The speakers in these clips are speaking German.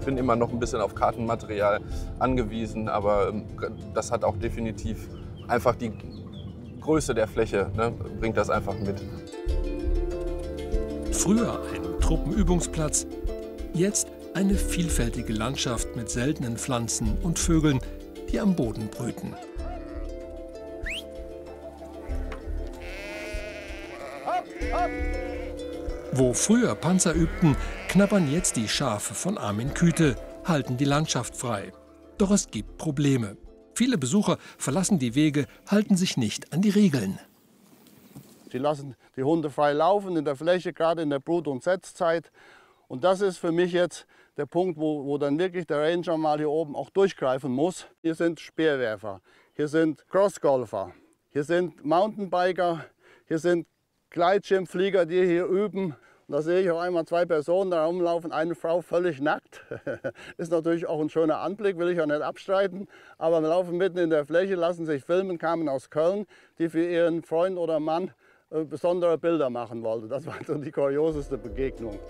bin immer noch ein bisschen auf Kartenmaterial angewiesen, aber das hat auch definitiv einfach die Größe der Fläche, ne, bringt das einfach mit. Früher ein Truppenübungsplatz, jetzt eine vielfältige Landschaft mit seltenen Pflanzen und Vögeln, die am Boden brüten. Wo früher Panzer übten, knabbern jetzt die Schafe von Armin Küte, halten die Landschaft frei. Doch es gibt Probleme. Viele Besucher verlassen die Wege, halten sich nicht an die Regeln. Sie lassen die Hunde frei laufen in der Fläche, gerade in der Brut- und Setzzeit. Und das ist für mich jetzt der Punkt, wo dann wirklich der Ranger mal hier oben auch durchgreifen muss. Hier sind Speerwerfer, hier sind Crossgolfer, hier sind Mountainbiker, hier sind Gleitschirmflieger, die hier üben. Und da sehe ich auf einmal 2 Personen da rumlaufen, eine Frau völlig nackt. Ist natürlich auch ein schöner Anblick, will ich auch nicht abstreiten. Aber wir laufen mitten in der Fläche, lassen sich filmen, kamen aus Köln, die für ihren Freund oder Mann besondere Bilder machen wollte. Das war so die kurioseste Begegnung.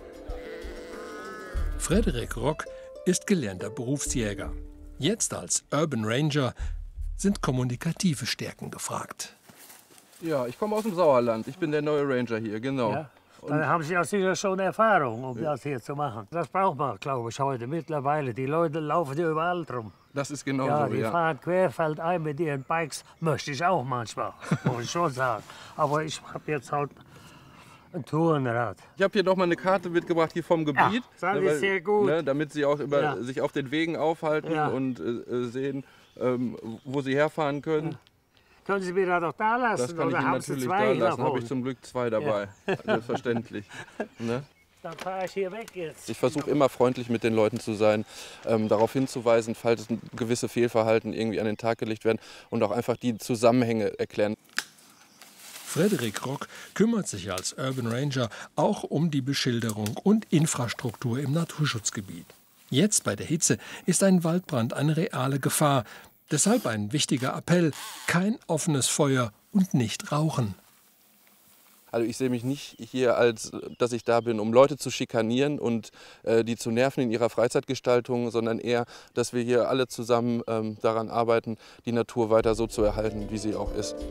Frederik Rock ist gelernter Berufsjäger. Jetzt als Urban Ranger sind kommunikative Stärken gefragt. Ja, ich komme aus dem Sauerland. Ich bin der neue Ranger hier, genau. Ja, dann haben Sie auch sicher schon Erfahrung, um das hier zu machen. Das braucht man, glaube ich, heute mittlerweile. Die Leute laufen hier überall drum. Das ist genau Ja, so, die ja. fahren querfeldein mit ihren Bikes. Möchte ich auch manchmal, muss ich schon sagen. Aber ich habe jetzt halt ein Tourenrad. Ich habe hier noch mal eine Karte mitgebracht hier vom Gebiet. Ja, das ist sehr gut. Ne, damit Sie auch sich auf den Wegen aufhalten und sehen, wo Sie herfahren können. Ja. Können Sie mir das doch da lassen? Das kann oder ich Ihnen haben Sie natürlich 2 da lassen. davon? Habe ich zum Glück 2 dabei. Ja. Selbstverständlich. Ne? Dann fahre ich hier weg jetzt. Ich versuche immer freundlich mit den Leuten zu sein, darauf hinzuweisen, falls gewisse Fehlverhalten irgendwie an den Tag gelegt werden und auch einfach die Zusammenhänge erklären. Frederik Rock kümmert sich als Urban Ranger auch um die Beschilderung und Infrastruktur im Naturschutzgebiet. Jetzt bei der Hitze ist ein Waldbrand eine reale Gefahr. Deshalb ein wichtiger Appell: kein offenes Feuer und nicht rauchen. Also ich sehe mich nicht hier, als dass ich da bin, um Leute zu schikanieren und die zu nerven in ihrer Freizeitgestaltung, sondern eher, dass wir hier alle zusammen daran arbeiten, die Natur weiter so zu erhalten, wie sie auch ist.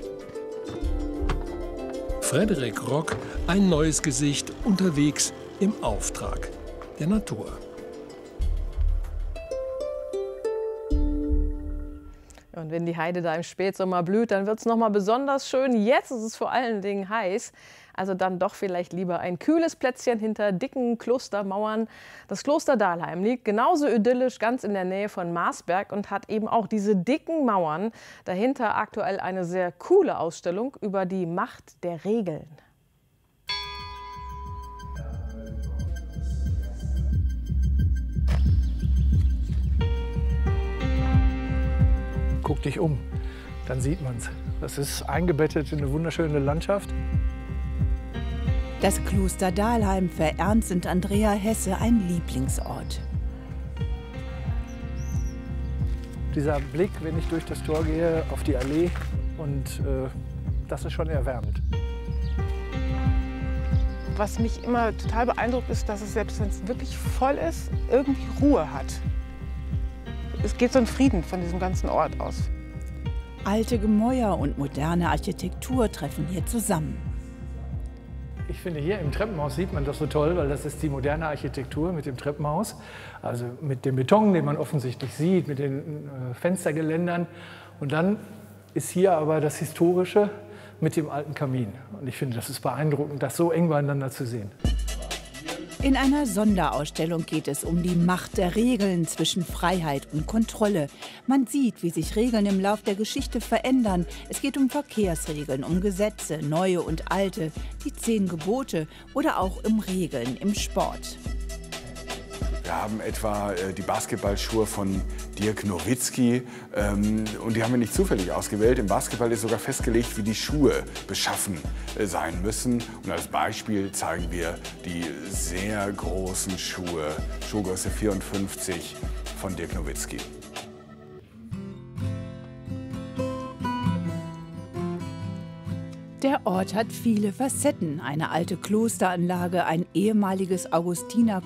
Frederik Rock, ein neues Gesicht, unterwegs im Auftrag der Natur. Und wenn die Heide da im Spätsommer blüht, dann wird es noch mal besonders schön. Jetzt ist es vor allen Dingen heiß. Also dann doch vielleicht lieber ein kühles Plätzchen hinter dicken Klostermauern. Das Kloster Dahlheim liegt genauso idyllisch ganz in der Nähe von Marsberg und hat eben auch diese dicken Mauern. Dahinter aktuell eine sehr coole Ausstellung über die Macht der Regeln. Guck dich um, dann sieht man's. Das ist eingebettet in eine wunderschöne Landschaft. Das Kloster Dahlheim für Ernst und Andrea Hesse ein Lieblingsort. Dieser Blick, wenn ich durch das Tor gehe, auf die Allee, und das ist schon erwärmend. Was mich immer total beeindruckt, ist, dass es, selbst wenn es wirklich voll ist, irgendwie Ruhe hat. Es geht so ein Frieden von diesem ganzen Ort aus. Alte Gemäuer und moderne Architektur treffen hier zusammen. Ich finde, hier im Treppenhaus sieht man das so toll, weil das ist die moderne Architektur mit dem Treppenhaus. Also mit dem Beton, den man offensichtlich sieht, mit den Fenstergeländern. Und dann ist hier aber das Historische mit dem alten Kamin. Und ich finde, das ist beeindruckend, das so eng beieinander zu sehen. In einer Sonderausstellung geht es um die Macht der Regeln zwischen Freiheit und Kontrolle. Man sieht, wie sich Regeln im Lauf der Geschichte verändern. Es geht um Verkehrsregeln, um Gesetze, neue und alte, die 10 Gebote oder auch um Regeln im Sport. Wir haben etwa die Basketballschuhe von Dirk Nowitzki und die haben wir nicht zufällig ausgewählt. Im Basketball ist sogar festgelegt, wie die Schuhe beschaffen sein müssen. Und als Beispiel zeigen wir die sehr großen Schuhe, Schuhgröße 54 von Dirk Nowitzki. Der Ort hat viele Facetten. Eine alte Klosteranlage, ein ehemaliges Augustinerkloster